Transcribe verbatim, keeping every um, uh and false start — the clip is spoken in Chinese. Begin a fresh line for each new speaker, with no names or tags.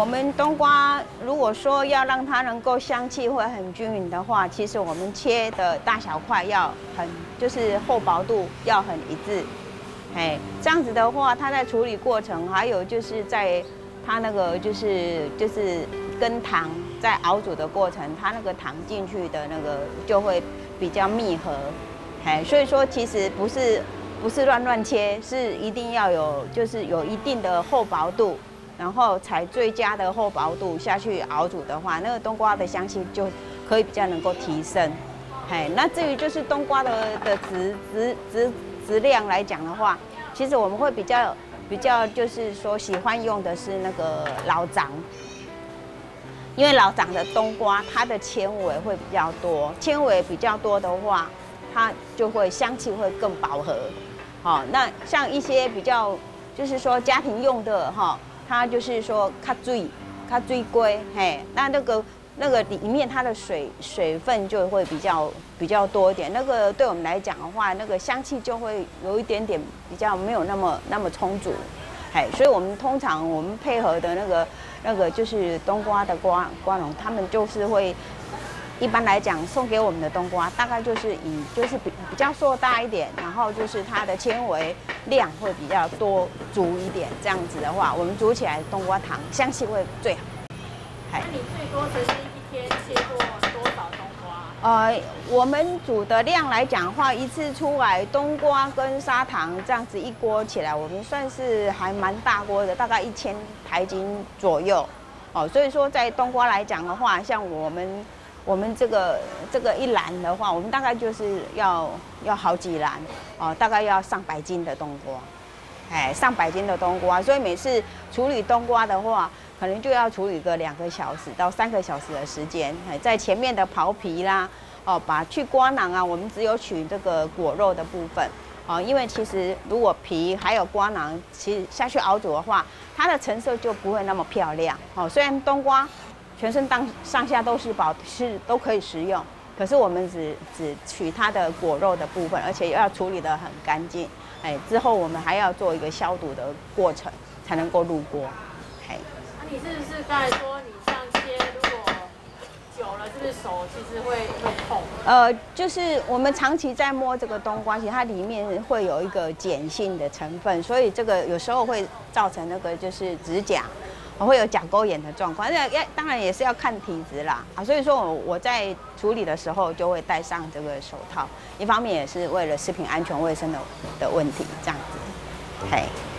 我们冬瓜如果说要让它能够香气会很均匀的话，其实我们切的大小块要很，就是厚薄度要很一致。哎，这样子的话，它在处理过程，还有就是在它那个就是就是跟糖在熬煮的过程，它那个糖进去的那个就会比较密合。哎，所以说其实不是不是乱乱切，是一定要有就是有一定的厚薄度。然后采最佳的厚薄度下去熬煮的话，那个冬瓜的香气就可以比较能够提升。嘿，那至于就是冬瓜的的质质质质量来讲的话，其实我们会比较比较就是说喜欢用的是那个老长，因为老长的冬瓜它的纤维会比较多，纤维比较多的话，它就会香气会更饱和。好，那像一些比较就是说家庭用的哈。它就是说较水、较水龟，嘿，那那个那个里面它的水水分就会比较比较多一点。那个对我们来讲的话，那个香气就会有一点点比较没有那么那么充足，嘿，所以我们通常我们配合的那个那个就是冬瓜的瓜瓜农，他们就是会。一般来讲，送给我们的冬瓜大概就是以就是比比较硕大一点，然后就是它的纤维量会比较多足一点，这样子的话，我们煮起来的冬瓜糖香气会最好。
那你最多只是一天切过多少冬瓜？
呃，我们煮的量来讲的话，一次出来冬瓜跟砂糖这样子一锅起来，我们算是还蛮大锅的，大概一千台斤左右。哦，所以说在冬瓜来讲的话，像我们。我们这个这个一篮的话，我们大概就是要要好几篮哦，大概要上百斤的冬瓜，哎，上百斤的冬瓜，所以每次处理冬瓜的话，可能就要处理个两个小时到三个小时的时间，哎，在前面的刨皮啦，哦，把去瓜囊啊，我们只有取这个果肉的部分，哦，因为其实如果皮还有瓜囊，其实下去熬煮的话，它的成色就不会那么漂亮，哦，虽然冬瓜。全身当上下都是宝，是都可以食用，可是我们只只取它的果肉的部分，而且要处理得很干净。哎，之后我们还要做一个消毒的过程，才能够入锅。哎，
那、啊、你是不是刚才说你这样切，如果久了，是不是手其实会会痛？
呃，就是我们长期在摸这个冬瓜，其实它里面会有一个碱性的成分，所以这个有时候会造成那个就是指甲。会有甲沟炎的状况，那要当然也是要看体质啦啊，所以说我我在处理的时候就会戴上这个手套，一方面也是为了食品安全卫生的的问题，这样子，嘿。